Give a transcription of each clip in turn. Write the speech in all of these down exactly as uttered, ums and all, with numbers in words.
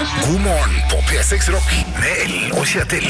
God morgen på P seks Rock med Ellen og Kjetil.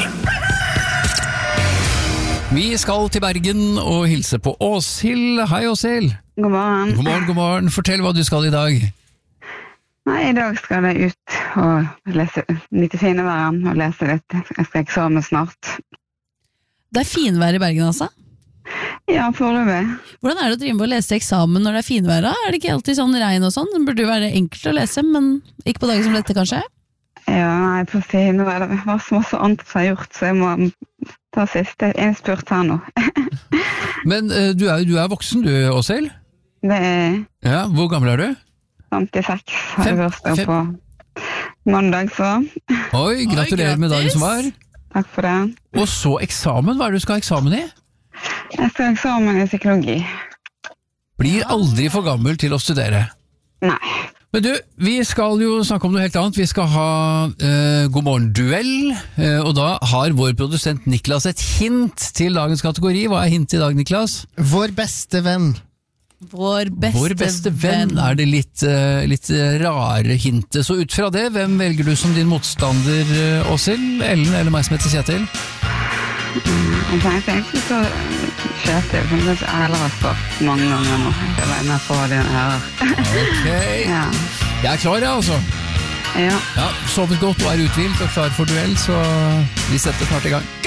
Vi skal til Bergen og hilse på Åshild. Hei Åshild. God morgen. God morgen, god morgen. Fortell hva du skal i dag. Nei, i dag skal jeg ut og lese litt fine væren og lese litt. Jeg skal eksamen snart. Det er finvær i Bergen, altså? Ja, foreløpig. Hvordan er det å drive med å lese eksamen når det er finvær? Da? Er det ikke alltid sånn regn og sånn? Det burde jo være enkelt å lese, men ikke på dager som dette, kanskje? Ja, nei, på å si, nå er det masse, masse annet som jeg har gjort, så jeg må ta siste innspurt her nå. Men uh, du, er, du er voksen, du, Åshild? Det er... Ja, hvor gammel er du? femtiseks har jeg vært på mandag, så. Oi, gratulerer med dagen som var. Takk for det. Og så eksamen, hva er det du skal ha eksamen i? Jeg skal ha eksamen i psykologi. Blir aldri for gammel til å studere. Nei. Men du, vi skal jo snakke om noe helt annet. Vi skal ha uh, God morgen-duell, uh, og da har vår produsent Niklas et hint til dagens kategori. Hva er hint i dag, Niklas? Vår beste venn. Vår beste, Vår beste venn. Er det litt, uh, litt rare hintet? Så ut fra det, hvem velger du som din motstander, uh, Åshild? Ellen eller meg som heter Kjetil? Mm, jeg tenkte egentlig så Kjetil, som jeg heller har svart mange ganger nå. Jeg var med på dine her. Ok. Ja. Jeg er klar, ja, altså. Ja. Ja, sovet godt og er uthvilt og klar for duell, så vi setter snart i gang.